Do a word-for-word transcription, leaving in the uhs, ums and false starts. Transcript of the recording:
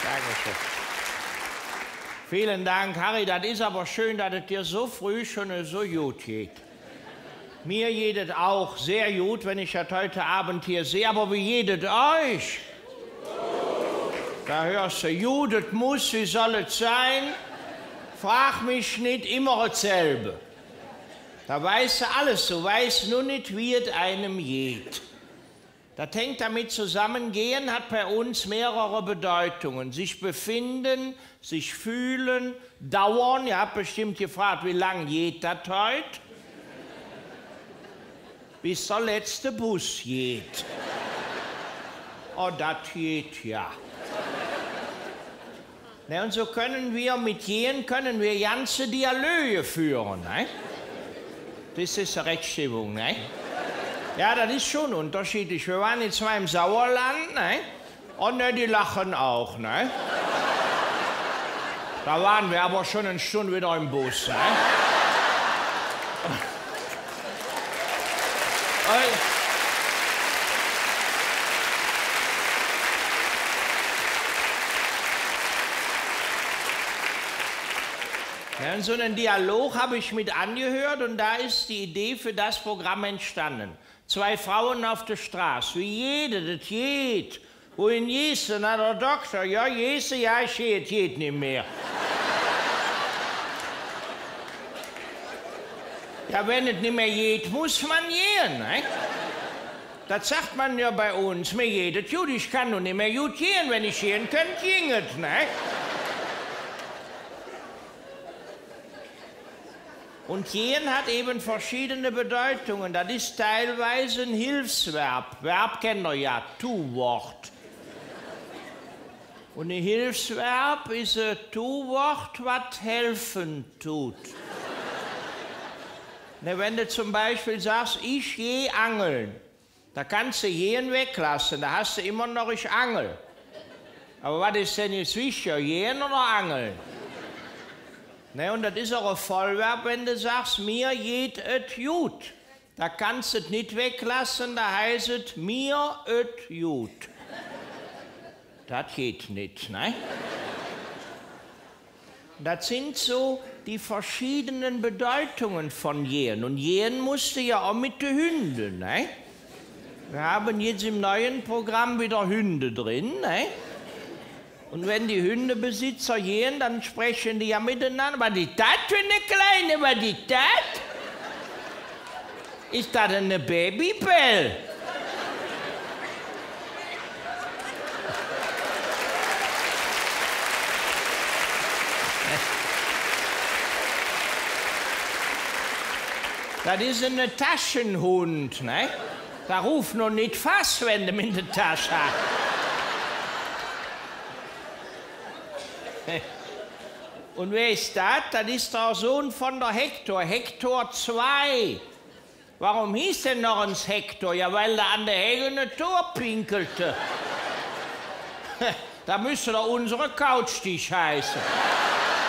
Dankeschön. Vielen Dank, Harry. Das ist aber schön, dass es dir so früh schon so gut geht. Mir geht es auch sehr gut, wenn ich das heute Abend hier sehe. Aber wie geht es euch? Da hörst du, gut, es muss, wie soll es sein? Frag mich nicht immer dasselbe. Da weißt du alles, du weißt nur nicht, wie es einem geht. Das hängt damit zusammen, gehen hat bei uns mehrere Bedeutungen. Sich befinden, sich fühlen, dauern. Ihr habt bestimmt gefragt, wie lange geht das heute? Bis der letzte Bus geht. Oh, das geht ja. Ne, und so können wir mit Gehen können wir ganze Dialoge führen. Ne? Das ist eine Rechtschreibung. Ne? Ja, das ist schon unterschiedlich. Wir waren jetzt mal im Sauerland, ne? Und ne, die lachen auch. Ne? Da waren wir aber schon eine Stunde wieder im Bus. Ne? Und ja, und so einen Dialog habe ich mit angehört und da ist die Idee für das Programm entstanden. Zwei Frauen auf der Straße, wie jede, das geht. Wohin gehst du? Na, der Doktor. Ja, gehst du? Ja, ich gehe, geht nicht mehr. Ja, wenn es nicht mehr geht, muss man gehen, ne? Das sagt man ja bei uns. Mir geht es gut, ich kann nur nicht mehr gut gehen. Wenn ich gehen könnte, ging es, ne? Und gehen hat eben verschiedene Bedeutungen. Das ist teilweise ein Hilfsverb. Verb kennt ihr ja, Tu-Wort. Und ein Hilfsverb ist ein Tu-Wort, was helfen tut. Ne, wenn du zum Beispiel sagst, ich gehe angeln, da kannst du gehen weglassen, da hast du immer noch ich angel. Aber was ist denn jetzt wichtiger, gehen oder angeln? Ne, und das ist auch ein Vollverb, wenn du sagst, mir geht es gut. Da kannst du es nicht weglassen, da heißt es, mir et gut. Das geht nicht, ne? Das sind so die verschiedenen Bedeutungen von gehen. Und gehen musste ja auch mit den Hunden, ne? Wir haben jetzt im neuen Programm wieder Hunde drin, ne? Und wenn die Hundebesitzer gehen, dann sprechen die ja miteinander. Was ist das für eine Kleine? Was ist das? Ist das eine Babybell? Das ist ein Taschenhund, ne? Da ruft noch nicht fast, wenn du ihn in der Tasche hast. Und wer ist das? Das ist der Sohn von der Hektor, Hektor zwei. Warum hieß denn noch uns Hektor? Ja, weil er an der Hege eine Tor pinkelte. Da müsste doch unsere Couchtisch heißen.